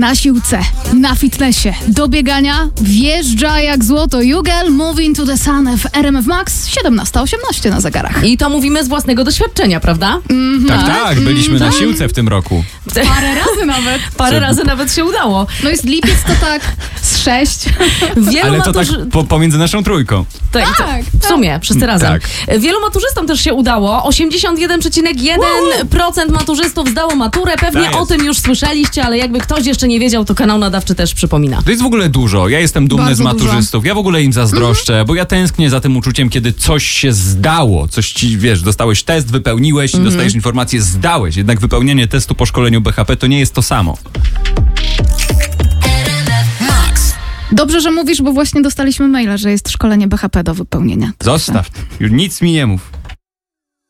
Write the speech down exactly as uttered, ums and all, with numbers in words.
na siłce, na fitnessie, do biegania, wjeżdża jak złoto. You Girl, Moving to the Sun w R M F Max, siedemnasta osiemnaście na zegarach. I to mówimy z własnego doświadczenia, prawda? Mm-hmm. Tak, tak, byliśmy mm-hmm. na siłce w tym roku. Parę razy nawet. Parę razy nawet się udało. No jest lipiec, to tak z sześć. Wielu Ale to maturzy... tak po, pomiędzy naszą trójką. Tak, tak, w sumie, wszyscy razem. Tak. Wielu maturzystom też się udało. osiemdziesiąt jeden przecinek jeden procent maturzystów zdało maturę. Pewnie o tym już słyszeliście, ale jakby ktoś jeszcze nie wiedział, to kanał nadawczy też przypomina. To jest w ogóle dużo. Ja jestem dumny Bardzo z maturzystów. dużo. Ja w ogóle im zazdroszczę, mm-hmm. bo ja tęsknię za tym uczuciem, kiedy coś się zdało. Coś ci, wiesz, dostałeś test, wypełniłeś i mm-hmm. dostajesz informację, zdałeś. Jednak wypełnienie testu po szkoleniu B H P to nie jest to samo. Dobrze, że mówisz, bo właśnie dostaliśmy maila, że jest szkolenie B H P do wypełnienia. Zostaw. Już nic mi nie mów.